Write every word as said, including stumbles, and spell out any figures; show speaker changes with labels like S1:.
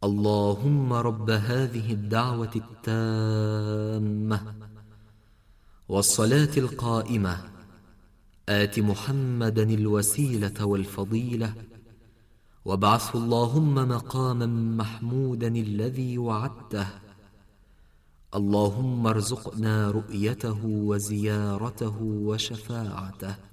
S1: اللهم رب هذه الدعوة التامة والصلاة القائمة آت محمدا الوسيلة والفضيلة وابعثه اللهم مقاما محمودا الذي وعدته. اللهم ارزقنا رؤيته وزيارته وشفاعته